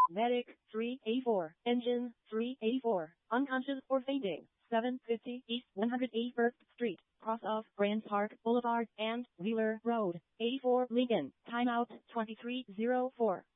Medic 3A4. Engine 3A4. Unconscious or fainting. 750 East 181st Street, cross of Grand Park Boulevard and Wheeler Road. A4 Lincoln. Timeout 2304.